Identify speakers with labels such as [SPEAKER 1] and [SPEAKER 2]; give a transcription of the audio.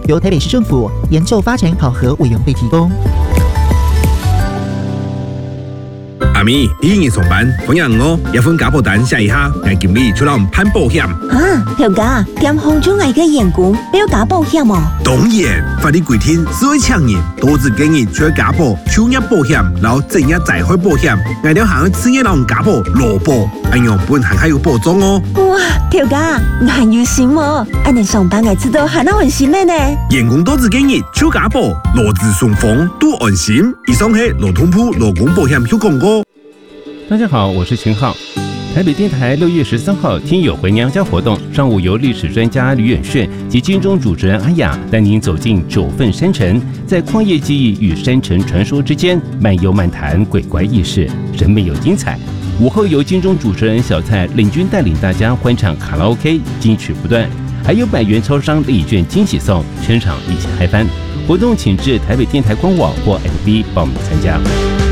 [SPEAKER 1] 由台北市政府研究发展考核委员会提供。
[SPEAKER 2] 阿咪，你已经上班，同样哦，要份家保单写一下，让经理出来攀保险。
[SPEAKER 3] 条家，点红中爱个员工要加保险哦？
[SPEAKER 2] 当然，法律规定，所有厂人都只建议除家保、就业保险，然后正业在海保险，挨了行职业人家保、劳保，安样本行还有保障哦。
[SPEAKER 3] 哇，条家，你很有心哦，安尼上班爱知道还那很心的呢。
[SPEAKER 2] 员工都只建议除家保，劳资双方都安心。以上是劳通部劳工保险有广告。
[SPEAKER 4] 大家好，我是秦浩。台北电台6月13号听友回娘家活动，上午由历史专家吕远炫及金钟主持人阿雅带您走进9份山城，在矿业记忆与山城传说之间漫游漫谈鬼怪轶事，人美又精彩。午后由金钟主持人小蔡领军带领大家欢唱卡拉 OK， 金曲不断，还有100元超商礼券惊喜送，全场一起嗨翻。活动请至台北电台官网或 FB 报名参加。